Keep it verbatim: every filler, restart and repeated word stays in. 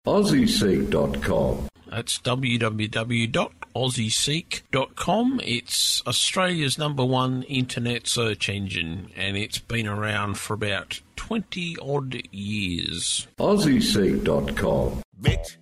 Aussie Seek dot com. That's w w w dot aussie seek dot com. It's Australia's number one internet search engine, and it's been around for about twenty odd years. Aussie Seek dot com. Bitch.